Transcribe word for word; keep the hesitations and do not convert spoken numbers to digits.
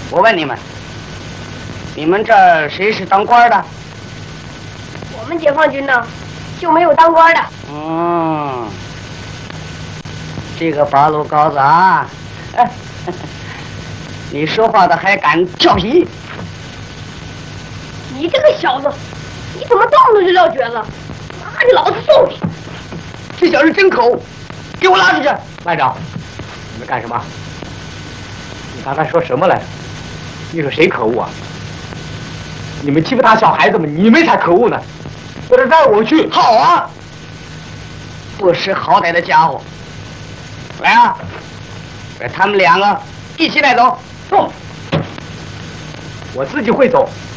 我问你们，你们这儿谁是当官的？ 我们解放军呢，就没有当官的。 嗯，这个八路高子啊，你说话的还敢调皮？ 你这个小子，你怎么动不动就撂蹶子？拿着老子揍你！ 这小子真可恶，给我拉出去！班长，你们干什么？你刚才说什么来着？你说谁可恶啊？你们欺负他小孩子们，你们才可恶呢！我这带我去。好啊，不识好歹的家伙！来啊，把他们两个一起带走。走，我自己会走。